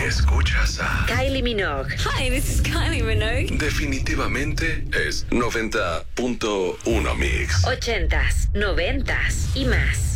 escuchas a Kylie Minogue. Hi, this is Kylie Minogue. Definitivamente es 90.1 Mix. 80s, 90s y más.